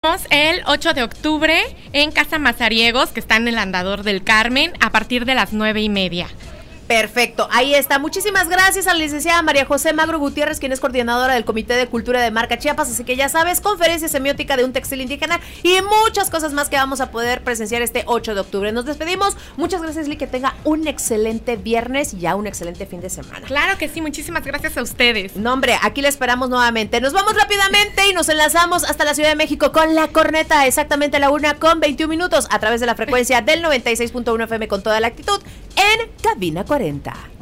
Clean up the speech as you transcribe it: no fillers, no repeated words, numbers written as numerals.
vemos el 8 de octubre en Casa Mazariegos, que está en el Andador del Carmen, a partir de las 9:30. Perfecto, ahí está. Muchísimas gracias a la licenciada María José Magro Gutiérrez, quien es coordinadora del Comité de Cultura de Marca Chiapas, así que ya sabes, conferencia semiótica de un textil indígena y muchas cosas más que vamos a poder presenciar este 8 de octubre. Nos despedimos, muchas gracias, Lee, que tenga un excelente viernes y ya un excelente fin de semana. Claro que sí, muchísimas gracias a ustedes. No, hombre, aquí la esperamos nuevamente. Nos vamos rápidamente y nos enlazamos hasta la Ciudad de México con La Corneta, exactamente a la 1:21 a través de la frecuencia del 96.1 FM con toda la actitud en Cabina 40.